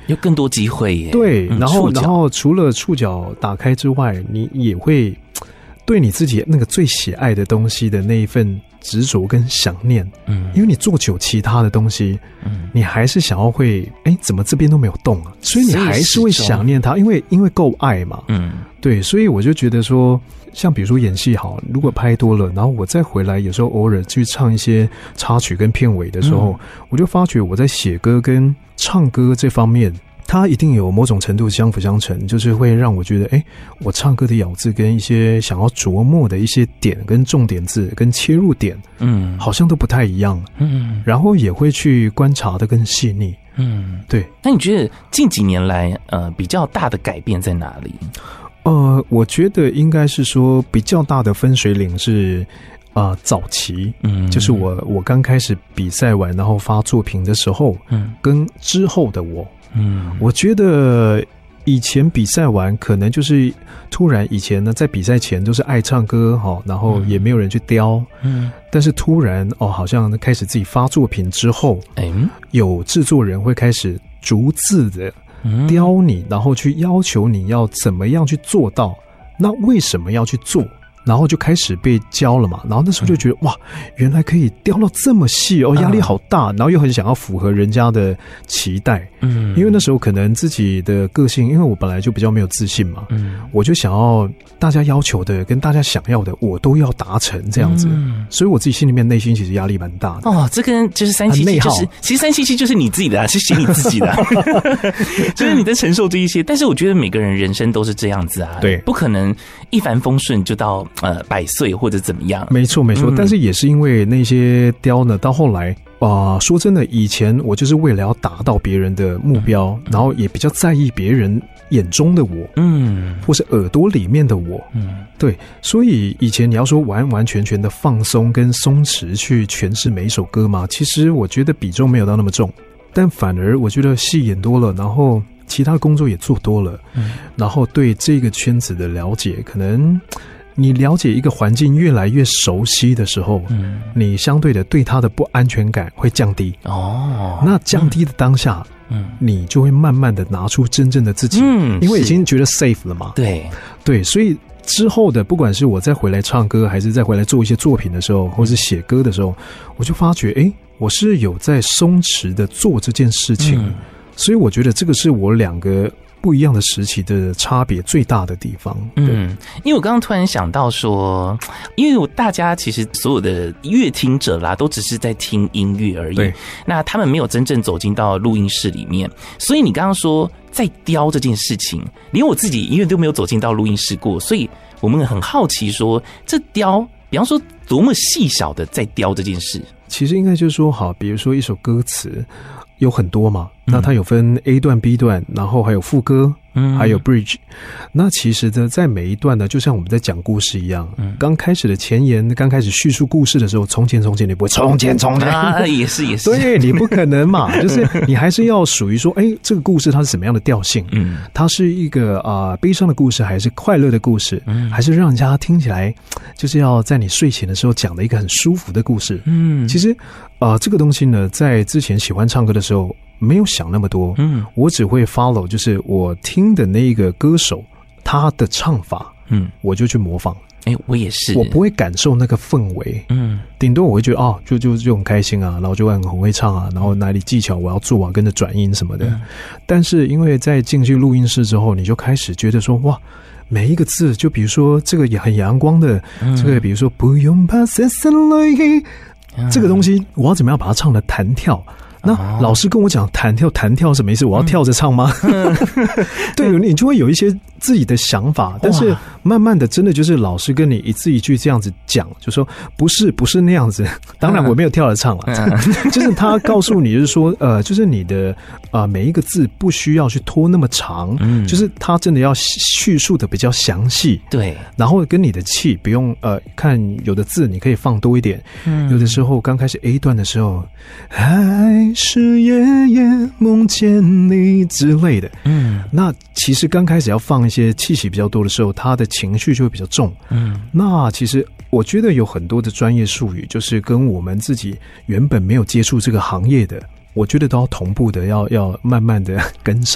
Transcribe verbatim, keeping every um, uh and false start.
有更多机会耶。 对，然后、 嗯、 然后除了触角打开之外，你也会对你自己那个最喜爱的东西的那一份执着跟想念，嗯，因为你做久其他的东西，嗯，你还是想要会，哎，怎么这边都没有动啊？所以你还是会想念它，因为因为够爱嘛，嗯，对，所以我就觉得说，像比如说演戏好，如果拍多了，然后我再回来，有时候偶尔去唱一些插曲跟片尾的时候，嗯、我就发觉我在写歌跟唱歌这方面。它一定有某种程度相辅相成，就是会让我觉得，哎，我唱歌的咬字跟一些想要琢磨的一些点跟重点字跟切入点，嗯，好像都不太一样，嗯，然后也会去观察的更细腻，嗯，对。 那你觉得近几年来，呃，比较大的改变在哪里？ 呃，我觉得应该是说比较大的分水岭是。啊、呃，早期，嗯，就是我我刚开始比赛完，然后发作品的时候，嗯，跟之后的我，嗯，我觉得以前比赛完，可能就是突然以前呢，在比赛前都是爱唱歌哈，然后也没有人去雕，嗯，但是突然哦，好像开始自己发作品之后，嗯，有制作人会开始逐字的雕你，然后去要求你要怎么样去做到，那为什么要去做？然后就开始被教了嘛，然后那时候就觉得、嗯、哇，原来可以雕到这么细哦，压力好大，然后又很想要符合人家的期待，嗯，因为那时候可能自己的个性，因为我本来就比较没有自信嘛，嗯，我就想要大家要求的跟大家想要的，我都要达成这样子，嗯，所以我自己心里面内心其实压力蛮大的。 哦，这跟就是三七七就是，其实三七七就是你自己的啊，是写你自己的、啊，就是你在承受这一些。但是我觉得每个人人生都是这样子啊， 对， 不可能一帆风顺就到。呃，百岁或者怎么样？ 没错，没错、嗯。但是也是因为那些雕呢，到后来啊、呃，说真的，以前我就是为了要达到别人的目标、嗯，然后也比较在意别人眼中的我，嗯，或是耳朵里面的我，嗯，对。所以以前你要说完完全全的放松跟松弛去诠释每一首歌嘛，其实我觉得比重没有到那么重，但反而我觉得戏演多了，然后。其他工作也做多了、嗯，然后对这个圈子的了解，可能你了解一个环境越来越熟悉的时候，嗯，你相对的对它的不安全感会降低。哦，那降低的当下，嗯，你就会慢慢的拿出真正的自己，嗯，因为已经觉得 safe 了嘛。 对对，所以之后的不管是我再回来唱歌，还是再回来做一些作品的时候，或是写歌的时候，我就发觉，哎，我是有在松弛的做这件事情。嗯，所以我觉得这个是我两个不一样的时期的差别最大的地方。 嗯，因为我刚刚突然想到说，因为大家其实所有的乐听者啦，都只是在听音乐而已。对，那他们没有真正走进到录音室里面。所以你刚刚说在雕这件事情，连我自己因为都没有走进到录音室过，所以我们很好奇说，这雕，比方说多么细小的在雕这件事。 其实应该就是说，好，比如说一首歌词。有很多嘛，那它有分 A 段 B 段，然后还有副歌，嗯，还有 bridge。那其实呢，在每一段呢，就像我们在讲故事一样，嗯，刚开始的前言，刚开始叙述故事的时候，从前从前你不会从前从前啊，也是也是， 对，你不可能嘛，就是你还是要属于说，哎，这个故事它是什么样的调性？嗯，它是一个啊、呃、悲伤的故事，还是快乐的故事？嗯，还是让人家听起来就是要在你睡前的时候讲的一个很舒服的故事？嗯，其实啊、呃，这个东西呢，在之前喜欢唱歌的时候。没有想那么多，嗯，我只会 follow， 就是我听的那个歌手他的唱法，嗯，我就去模仿。 哎、欸，我也是， 我不会感受那个氛围，嗯，顶多我会觉得哦，就就就很开心啊，然后就会很会唱啊，然后哪里技巧我要做啊，跟着转音什么的。嗯、但是因为在进去录音室之后，你就开始觉得说哇。每一个字，就比如说这个也很阳光的，嗯、这个比如说不用怕散散泪，这个东西我要怎么样把它唱得弹跳？那老师跟我讲弹跳弹跳什么意思？我要跳着唱吗？嗯、对，你就会有一些自己的想法，但是慢慢的真的就是老师跟你一字一句这样子讲，就说不是不是那样子。当然我没有跳着唱了，嗯、就是他告诉你就是说呃，就是你的呃每一个字不需要去拖那么长，嗯、就是他真的要叙述的比较详细， 对， 然后跟你的气不用呃看有的字你可以放多一点，嗯、有的时候刚开始 A 段的时候，还是夜夜梦见你之类的，嗯，那其实刚开始要放一些气息比较多的时候，他的情绪就会比较重，嗯，那其实我觉得有很多的专业术语，就是跟我们自己原本没有接触这个行业的，我觉得都要同步的，要要慢慢的跟上。